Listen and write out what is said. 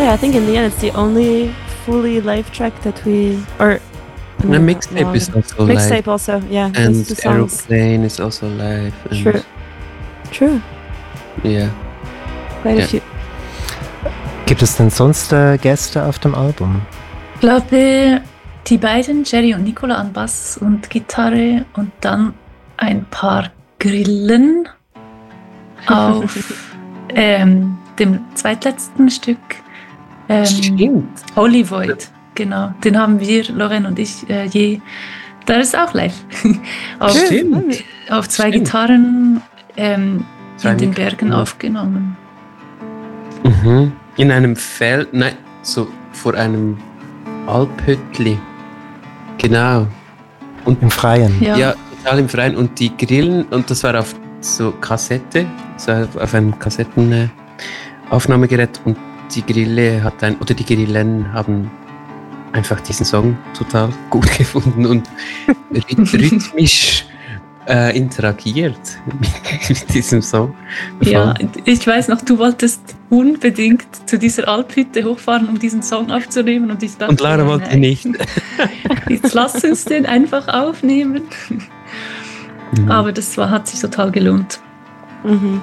Yeah, I think in the end it's the only fully live track that we or The mixtape is also live. Mixtape also, yeah. And those two songs. Aeroplane is also live. And True. Yeah. Quite a few. Gibt es denn sonst Gäste auf dem Album? Ich glaube, die beiden, Jerry und Nicola an Bass und Gitarre und dann ein paar Grillen auf dem zweitletzten Stück. Stimmt. Holy Void, genau. Den haben wir, Lorraine und ich, da ist auch live. Auf zwei Gitarren in den Bergen aufgenommen. Mhm. In einem Feld, nein, so vor einem Alphüttli. Genau. Und im Freien. Ja, total im Freien. Und die Grillen, und das war auf so Kassette, so auf einem Kassettenaufnahmegerät. Und die Grille die Grillen haben einfach diesen Song total gut gefunden und rhythmisch interagiert mit diesem Song. Ja, ich weiß noch, du wolltest unbedingt zu dieser Alphütte hochfahren, um diesen Song aufzunehmen. Und ich dachte, und Lara wollte nicht. Jetzt lass uns den einfach aufnehmen. Aber das hat sich total gelohnt. Mhm.